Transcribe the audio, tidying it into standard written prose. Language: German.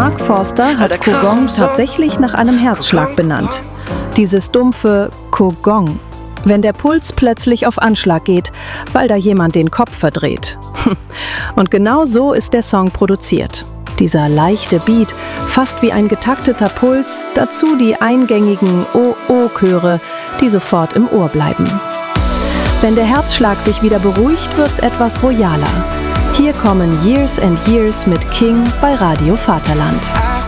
Mark Forster hat Qigong tatsächlich nach einem Herzschlag benannt. Dieses dumpfe Qigong, wenn der Puls plötzlich auf Anschlag geht, weil da jemand den Kopf verdreht. Und genau so ist der Song produziert. Dieser leichte Beat, fast wie ein getakteter Puls, dazu die eingängigen Oh-Oh-Chöre, die sofort im Ohr bleiben. Wenn der Herzschlag sich wieder beruhigt, wird's etwas royaler. Hier kommen Years and Years mit King bei Radio Vaterland.